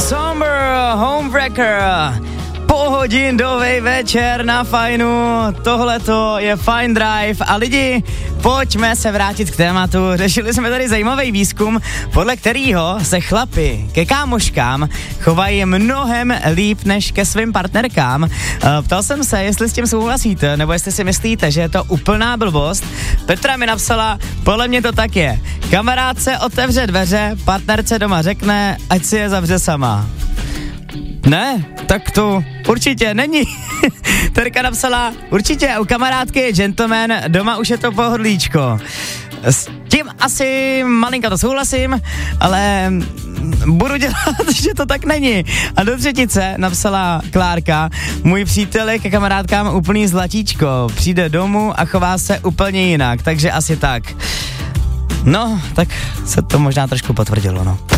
Somber Homebreaker. Pohodindovej večer na Fajnu, tohleto je Fine Drive a lidi, pojďme se vrátit k tématu. Řešili jsme tady zajímavý výzkum, podle kterého se chlapi ke kámoškám chovají mnohem líp než ke svým partnerkám. Ptal jsem se, jestli s tím souhlasíte, nebo jestli si myslíte, že je to úplná blbost. Petra mi napsala, podle mě to tak je. Kamarádce otevře dveře, partnerce doma řekne, ať si je zavře sama. Ne, tak to určitě není. Terka napsala, určitě u kamarádky je gentleman, doma už je to pohodlíčko. S tím asi malinka to souhlasím, ale budu dělat, že to tak není. A do třetice napsala Klárka, můj přítel je ke kamarádkám úplný zlatíčko, přijde domů a chová se úplně jinak, takže asi tak. No, tak se to možná trošku potvrdilo, no.